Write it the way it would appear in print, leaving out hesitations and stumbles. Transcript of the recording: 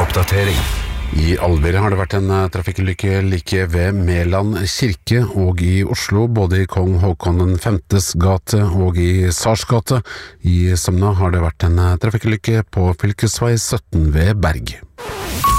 Oppdatering. I Alver har det vært en trafikkulykke like ved Meland kirke og i Oslo, både i Kong Håkon den 5.s gate og i Sars gate. I Sømna har det vært en trafikkulykke på fylkesvei 17 ved Berg.